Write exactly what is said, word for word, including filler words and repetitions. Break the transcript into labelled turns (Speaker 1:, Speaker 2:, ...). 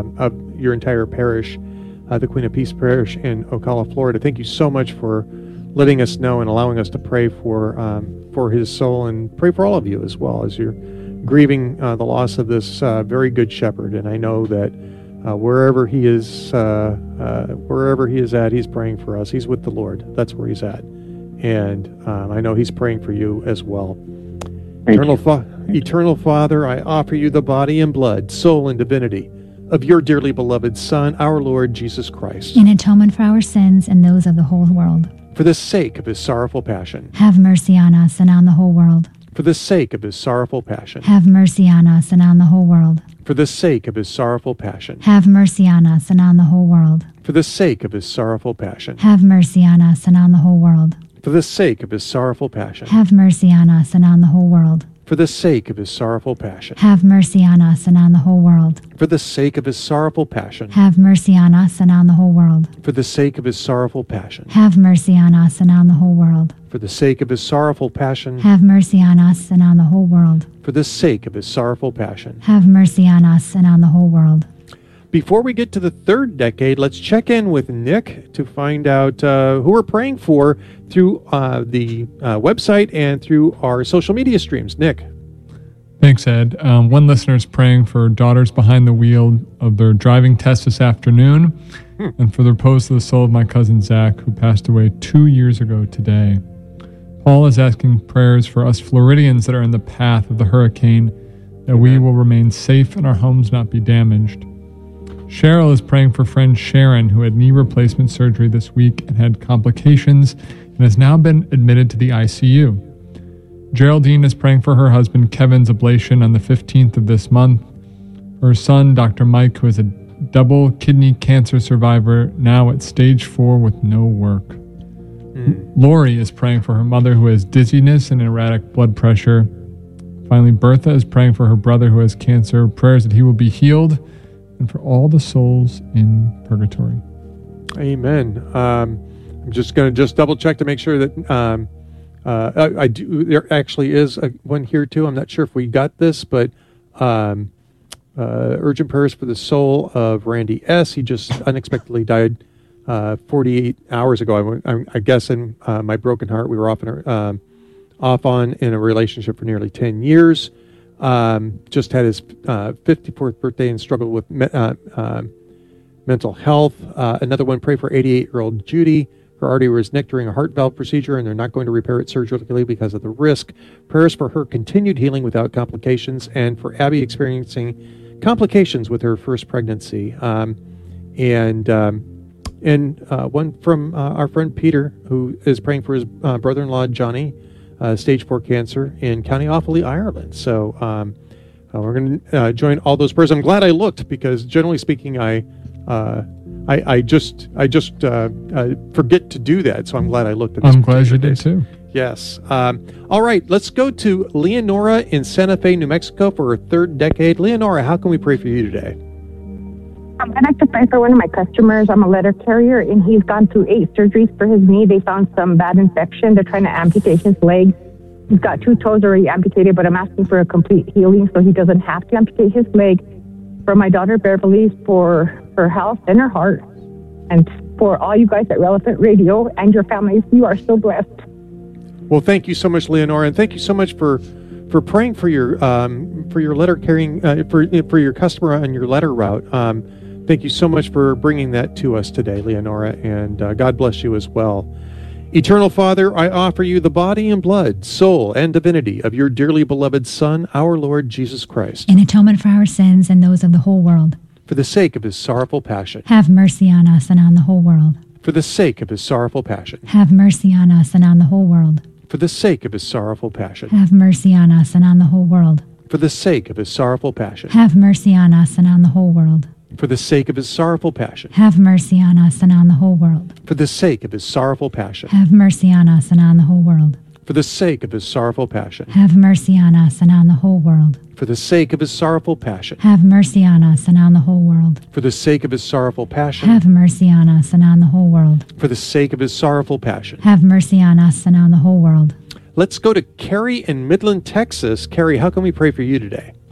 Speaker 1: um, of your entire parish, uh, the Queen of Peace Parish in Ocala, Florida. Thank you so much for letting us know and allowing us to pray for um, for his soul, and pray for all of you as well as you're grieving uh, the loss of this uh, very good shepherd. And I know that uh, wherever he is, uh, uh, wherever he is at, he's praying for us. He's with the Lord. That's where he's at, and um, I know he's praying for you as well.
Speaker 2: Thank
Speaker 1: Eternal, Fa- Eternal Father, I offer you the body and blood, soul and divinity of your dearly beloved Son, our Lord Jesus Christ,
Speaker 3: in atonement for our sins and those of the whole world.
Speaker 1: For the sake of his sorrowful passion.
Speaker 3: Have mercy on us and on the whole world.
Speaker 1: For the sake of his sorrowful passion.
Speaker 3: Have mercy on us and on the whole world.
Speaker 1: For the sake of his sorrowful passion.
Speaker 3: Have mercy on us and on the whole world.
Speaker 1: For the sake of his sorrowful passion.
Speaker 3: Have mercy on us and on the whole world.
Speaker 1: For the sake of his sorrowful passion.
Speaker 3: Have mercy on us and on the whole world.
Speaker 1: For the sake of his sorrowful passion.
Speaker 3: Have mercy on us and on the whole world.
Speaker 1: For the sake of his sorrowful passion.
Speaker 3: Have mercy on us and on the whole world.
Speaker 1: For the sake of his sorrowful passion.
Speaker 3: Have mercy on us and on the whole world.
Speaker 1: For the sake of his sorrowful passion.
Speaker 3: Have mercy on us and on the whole world.
Speaker 1: For the sake of his sorrowful passion.
Speaker 3: Have mercy on us and on the whole world.
Speaker 1: Before we get to the third decade, let's check in with Nick to find out uh, who we're praying for through uh, the uh, website and through our social media streams. Nick.
Speaker 4: Thanks, Ed. Um, one listener is praying for daughters behind the wheel of their driving test this afternoon, hmm. and for the repose of the soul of my cousin Zach, who passed away two years ago today. Paul is asking prayers for us Floridians that are in the path of the hurricane, that Amen. We will remain safe and our homes not be damaged. Cheryl is praying for friend Sharon, who had knee replacement surgery this week and had complications and has now been admitted to the I C U. Geraldine is praying for her husband Kevin's ablation on the fifteenth of this month. Her son, Doctor Mike, who is a double kidney cancer survivor, now at stage four with no work. Mm. Lori is praying for her mother, who has dizziness and erratic blood pressure. Finally, Bertha is praying for her brother, who has cancer, prayers that he will be healed, and for all the souls in purgatory.
Speaker 1: Amen. Um, I'm just going to just double check to make sure that um, uh, I, I do. There actually is a, one here too. I'm not sure if we got this, but um, uh, urgent prayers for the soul of Randy S. He just unexpectedly died uh, forty-eight hours ago. I, I, I guess in uh, my broken heart, we were off, in a, um, off on in a relationship for nearly ten years. Um, just had his uh, fifty-fourth birthday and struggled with me- uh, uh, mental health. Uh, another one, pray for eighty-eight-year-old Judy. Her artery was nicked during a heart valve procedure, and they're not going to repair it surgically because of the risk. Prayers for her continued healing without complications, and for Abby experiencing complications with her first pregnancy. Um, and um, and uh, one from uh, our friend Peter, who is praying for his uh, brother-in-law Johnny, Uh, stage four cancer in County Offaly, Ireland. So um, uh, we're going to uh, join all those prayers. I'm glad I looked, because generally speaking, I uh, I, I just I just uh, uh, forget to do that. So I'm glad I looked at this.
Speaker 4: I'm glad you did too.
Speaker 1: Yes. Um, all right. Let's go to Leonora in Santa Fe, New Mexico for her third decade. Leonora, how can we pray for you today?
Speaker 5: Um, I'd like to pray for one of my customers. I'm a letter carrier, and he's gone through eight surgeries for his knee. They found some bad infection. They're trying to amputate his leg. He's got two toes already amputated, but I'm asking for a complete healing so he doesn't have to amputate his leg. For my daughter, Beverly, for her health and her heart. And for all you guys at Relevant Radio and your families, you are so blessed.
Speaker 1: Well, thank you so much, Leonora, and thank you so much for for praying for your um, for your letter carrying uh, for for your customer on your letter route. Um, Thank you so much for bringing that to us today, Leonora, and uh, God bless you as well. Eternal Father, I offer you the body and blood, soul, and divinity of your dearly beloved Son, our Lord Jesus Christ,
Speaker 3: in atonement for our sins and those of the whole world.
Speaker 1: For the sake of his sorrowful passion.
Speaker 3: Have mercy on us and on the whole world.
Speaker 1: For the sake of his sorrowful passion.
Speaker 3: Have mercy on us and on the whole world.
Speaker 1: For the sake of his sorrowful passion.
Speaker 3: Have mercy on us and on the whole world.
Speaker 1: For the sake of his sorrowful passion.
Speaker 3: Have mercy on us and on the whole world.
Speaker 1: For the sake of his sorrowful passion.
Speaker 3: Have mercy on us and on the whole world.
Speaker 1: For the sake of his sorrowful passion.
Speaker 3: Have mercy on us and on the whole world.
Speaker 1: For the sake of his sorrowful passion.
Speaker 3: Have mercy on us and on the whole world.
Speaker 1: For the sake of his sorrowful passion.
Speaker 3: Have mercy on us and on the whole world.
Speaker 1: For the sake of his sorrowful passion.
Speaker 3: Have mercy on us and on the whole world.
Speaker 1: For the sake of his sorrowful passion.
Speaker 3: Have mercy on us and on the whole world.
Speaker 1: Let's go to Carrie in Midland, Texas. Carrie, how can we pray for you today?